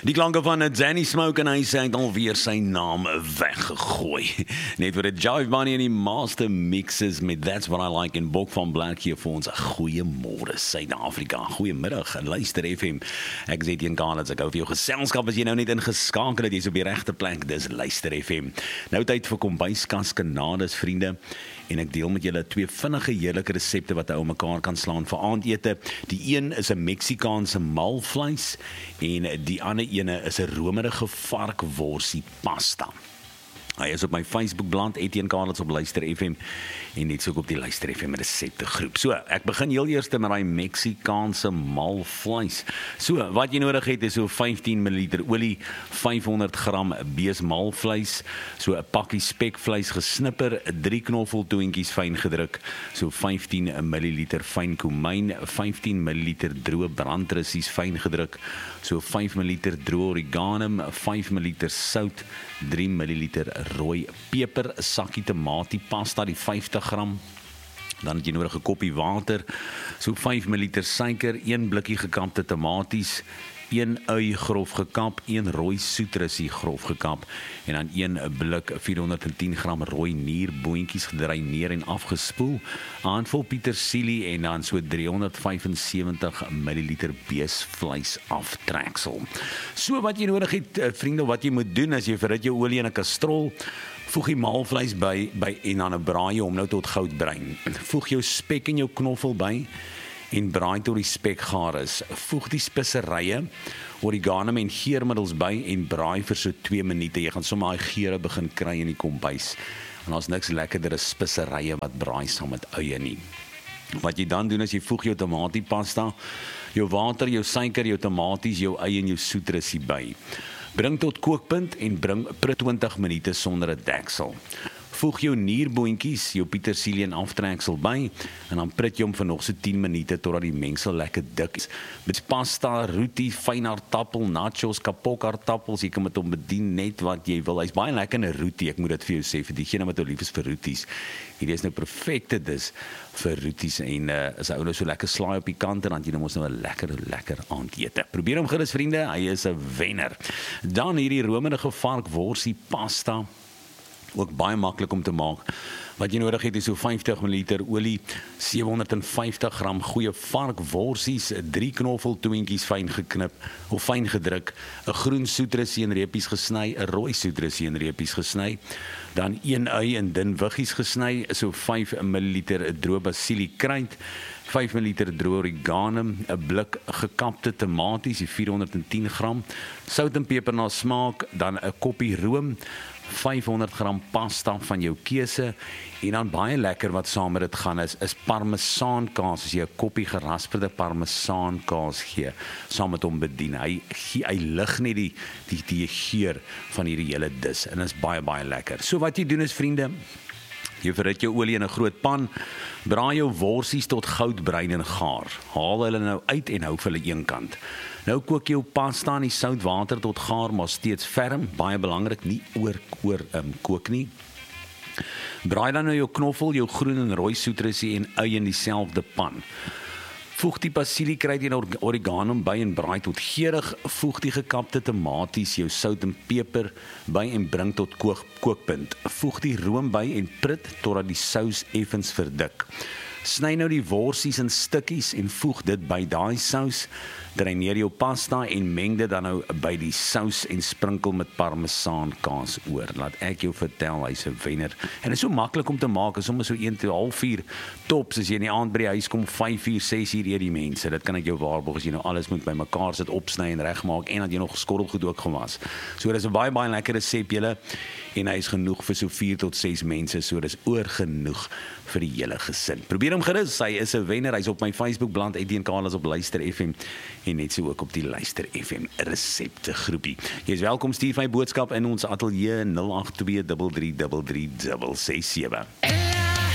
Die klanke van Danny Smoke en hy sê hy het alweer sy naam weggegooi. Net vir die Jive Bunny en die Master Mixes met That's What I Like en Bok van Blerk hier vir ons. Goeiemôre Suid-Afrika, goeiemiddag, luister FM. Ek sê Etienne Carlitz, ek hou vir jou geselskap as jy nou net ingeskakel het, jy's op die regte plek, dis luister FM. Nou tyd vir kombuiskas kanades vriende. En ek deel met julle 2 vinnige heerlike resepte wat ou mekaar kan slaan vir aandete. Die een is 'n Meksikaanse malvleis en die ander ene is 'n romerige varkworsie pasta. Hy is op my Facebookblad Etienne Carlitz op Luister FM en net so op die Luister FM resepte groep. So, ek begin heel eers met daai Meksikaanse malvleis. So, wat jy nodig het is so 15 ml olie, 500 gram beesmalvleis, so 'n pakkie spekvleis gesnipper, 3 knoffeltoentjies fyn gedruk, so 15 ml fyn komyn, 15 ml droë brandrussies fyn gedruk, so 5 ml droë oregano, 5 ml sout, 3 ml rooi peper, 'n sakkie tomatiepasta, die 50 gram. Dan het jy nodig 'n koppie water, so 5 ml suiker, 1 blikkie gekapte tomaties, 1 ui grof gekap, 1 rooi soetrussie grof gekap en dan 1 blik 410 gram rooi nierboontjies gedreineer en afgespoel, 'n handvol petersilie en dan so 375 ml beesvleis aftreksel. So wat jy nodig het, vriende, wat jy moet doen as jy verhit jou olie in 'n kastrol, voeg die maalvleis by en dan braai hom nou tot goudbruin. Voeg jou spek en jou knoffel by en braai tot die spek gaar is. Voeg die speserye, oregano en geurmiddels by en braai vir so 2 minute. Jy gaan sommer daai geure begin kry in die kombuis. En daar's niks lekkerder as speserye wat braai saam met eie nie. Wat jy dan doen is jy voeg jou tomatiepasta, jou water, jou suiker, jou tomaties, jou eie en jou soetrussie by. Bring tot kookpunt en bring prit 20 minute sonder 'n deksel. Voeg jou nierboontjies, jou petersilie en aftreksel by en dan prit jy hom vir nog so 10 minute totdat die mengsel lekker dik is. Met pasta, roti, fynaartappel, nachos, kapokaartappels, jy kan met hom bedien net wat jy wil. Hy's baie lekker in 'n roti, ek moet dit vir jou sê, vir diegene wat lief is vir roties. Hierdie is nou perfekte dis vir roties en as ou nou so lekker slaai op die kant en dan jy nou mos nou 'n lekker aandete. Probeer hom gerus vriende, hy is 'n wenner. Dan hierdie romerige varkworsie pasta. Ook baie maklik om te maak. Wat jy nodig het is so 50 ml olie, 750 gram goeie varkworsies, 3 knoffeltoentjies fyn geknip of fyn gedruk, 'n groen soetrussie in reepies gesny, 'n rooi soetrussie in reepies gesny, dan 1 ui in dun wiggies gesny, so 5 ml droë basiliekruid, 5 ml droë oregano, 'n blik gekapte tomaties, 410 gram, sout en peper na smaak, dan 'n koppie room, 500 gram pasta van jou keuse en dan baie lekker wat saam met dit gaan is parmesaankaas, as jy 'n koppie gerasperde parmesaankaas gee, saam met hom bedien. Hy lig net die geur van hierdie hele dis en is baie lekker. So wat jy doen is vriende, jy verhit jou olie in 'n groot pan, braai jou worsies tot goudbruin en gaar. Haal hulle nou uit en hou vir hulle eenkant. Nou kook jou pasta in die sout water tot gaar, maar steeds ferm, baie belangrik, nie oor kook nie. Braai dan nou jou knoffel, jou groen en rooi soetrussie en ui in dieselfde pan. Voeg die basiliekruid en oregano by en braai tot geurig. Voeg die gekapte tomaties, jou sout en peper by en bring tot kookpunt. Voeg die room by en prit totdat die sous effens verdik. Sny nou die worsies in stukkies en voeg dit by daai sous. Draineer jou pasta en meng dit dan nou by die sous en sprinkel met parmesaankaas oor. Laat ek jou vertel, hy's 'n wenner. En dit is so maklik om te maak, is sommer so 1:30 tops as jy in die aand by die huis kom 5:00, 6:00 eet die mense. Dit kan ek jou waarborg as jy nou alles moet bymekaar sit, opsny en regmaak en dat jy nog skorrelgoed ook gewas. So dis 'n baie lekker resep julle en hy is genoeg vir so 4 tot 6 mense, so dis oorgenoeg vir die hele gesin. Probeer hom gerus, hy is 'n wenner. Hy's op my Facebookblad Etienne Carlitz op Luister FM en net so ook op die Luister FM resepte groepie. Jy is welkom, stuur my boodskap in ons ateljee 082 3333 667.